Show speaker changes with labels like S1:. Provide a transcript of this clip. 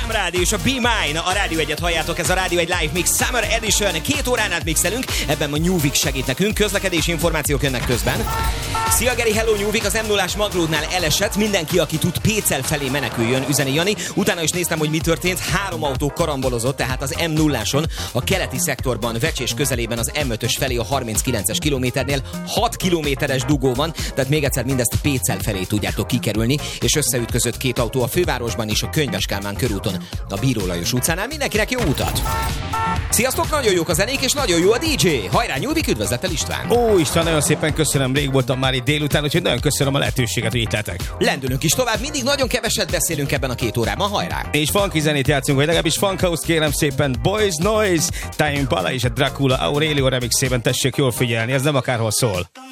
S1: Samrad és a Be Mine, a Rádió 1-et halljátok, ez a Rádió 1 Live Mix Summer Edition. 2 órán át mixelünk, ebben a New Week segít nekünk, közlekedési információk jönnek közben. Szia Geri, hello New Week, az M0-ás Magródnál elesett, mindenki, aki tud Pécel felé meneküljön, üzeni Jani. Utána is néztem, hogy mi történt, 3 autó karambolozott, tehát az M0-áson, a keleti szektorban, Vecsés közelében az M5-ös felé a 39-es kilométernél 6 kilométeres dugó van, tehát még egyszer mindezt Pécel felé tudjátok kikerülni, és összeütközött 2 autó a fővárosban és a Könyves Kálmán körúton, a Bíró Lajos utcánál. Mindenkinek jó utat! Sziasztok, nagyon jók a zenék, és nagyon jó a DJ! Hajrá, New Week, üdvözlettel István!
S2: Ó, István, nagyon szépen köszönöm, rég voltam már itt délután, úgyhogy nagyon köszönöm a lehetőséget, hogy itt lehetek.
S1: Lendülünk is tovább, mindig nagyon keveset beszélünk ebben a 2 órában, hajrá!
S2: És funky zenét játszunk, vagy legalábbis funk house, kérem szépen, Boys Noise, Time Impala és a Dracula Aurelio remixében, tessék jól figyelni, ez nem akárhol szól.